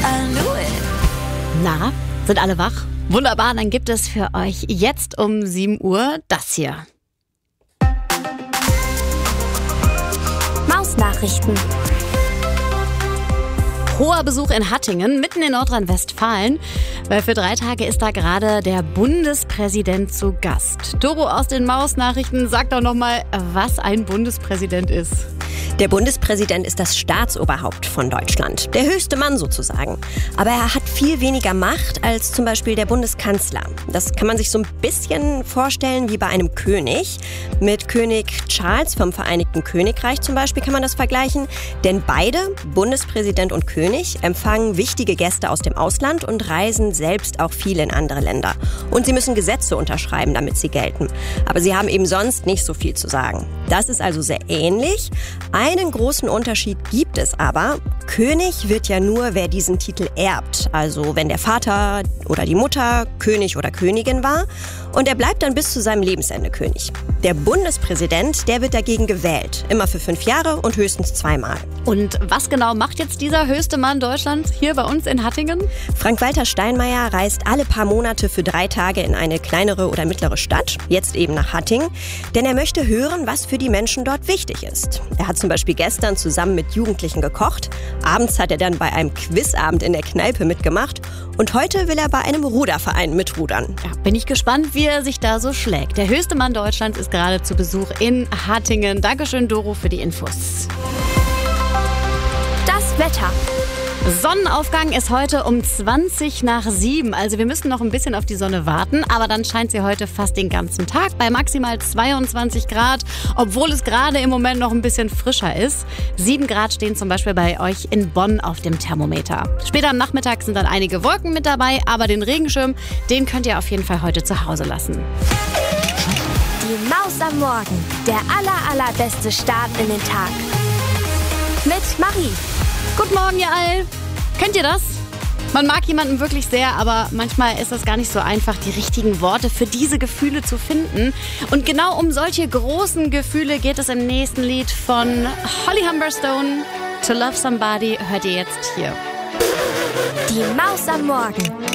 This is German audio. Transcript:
I knew it. Na, sind alle wach? Wunderbar, dann gibt es für euch jetzt um 7 Uhr das hier. Mausnachrichten. Hoher Besuch in Hattingen, mitten in Nordrhein-Westfalen, weil für 3 Tage ist da gerade der Bundespräsident zu Gast. Doro aus den Mausnachrichten, sag doch nochmal, was ein Bundespräsident ist. Der Bundespräsident ist das Staatsoberhaupt von Deutschland, der höchste Mann sozusagen. Aber er hat viel weniger Macht als zum Beispiel der Bundeskanzler. Das kann man sich so ein bisschen vorstellen wie bei einem König. Mit König Charles vom Vereinigten Königreich zum Beispiel kann man das vergleichen. Denn beide, Bundespräsident und König, empfangen wichtige Gäste aus dem Ausland und reisen selbst auch viel in andere Länder. Und sie müssen Gesetze unterschreiben, damit sie gelten. Aber sie haben eben sonst nicht so viel zu sagen. Das ist also sehr ähnlich. Einen großen Unterschied gibt es aber. König wird ja nur, wer diesen Titel erbt. Also wenn der Vater oder die Mutter König oder Königin war. Und er bleibt dann bis zu seinem Lebensende König. Der Bundespräsident, der wird dagegen gewählt. Immer für 5 Jahre und höchstens 2-mal. Und was genau macht jetzt dieser höchste Mann Deutschlands hier bei uns in Hattingen? Frank-Walter Steinmeier reist alle paar Monate für 3 Tage in eine kleinere oder mittlere Stadt, jetzt eben nach Hattingen, denn er möchte hören, was für die Menschen dort wichtig ist. Er hat zum Beispiel gestern zusammen mit Jugendlichen gekocht, abends hat er dann bei einem Quizabend in der Kneipe mitgemacht und heute will er bei einem Ruderverein mitrudern. Ja, bin ich gespannt, wie er sich da so schlägt. Der höchste Mann Deutschlands ist gerade zu Besuch in Hattingen. Dankeschön, Doro, für die Infos. Das Wetter. Sonnenaufgang ist heute um 7:20. Also wir müssen noch ein bisschen auf die Sonne warten, aber dann scheint sie heute fast den ganzen Tag bei maximal 22 Grad, obwohl es gerade im Moment noch ein bisschen frischer ist. 7 Grad stehen zum Beispiel bei euch in Bonn auf dem Thermometer. Später am Nachmittag sind dann einige Wolken mit dabei, aber den Regenschirm, den könnt ihr auf jeden Fall heute zu Hause lassen. Die Maus am Morgen. Der allerbeste Start in den Tag. Mit Marie. Guten Morgen, ihr all. Kennt ihr das? Man mag jemanden wirklich sehr, aber manchmal ist es gar nicht so einfach, die richtigen Worte für diese Gefühle zu finden. Und genau um solche großen Gefühle geht es im nächsten Lied von Holly Humberstone. To Love Somebody hört ihr jetzt hier. Die Maus am Morgen.